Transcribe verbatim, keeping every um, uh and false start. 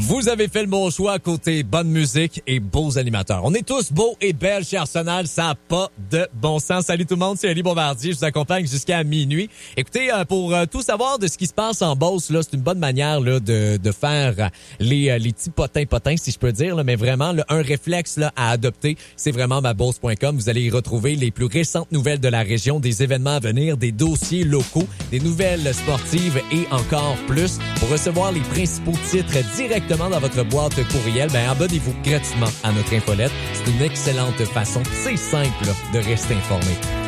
Vous avez fait le bon choix côté bonne musique et beaux animateurs. On est tous beaux et belles chez Arsenal, ça n'a pas de bon sens. Salut tout le monde, c'est Ali Bombardier, je vous accompagne jusqu'à minuit. Écoutez, pour tout savoir de ce qui se passe en Beauce, là, c'est une bonne manière là, de, de faire les, les petits potins potins, si je peux dire, là, mais vraiment, là, un réflexe là, à adopter, c'est vraiment ma beauce point com. Vous allez y retrouver les plus récentes nouvelles de la région, des événements à venir, des dossiers locaux, des nouvelles sportives et encore plus. Pour recevoir les principaux titres directement dans votre boîte courriel, ben abonnez-vous gratuitement à notre infolette. C'est une excellente façon, c'est simple de rester informé.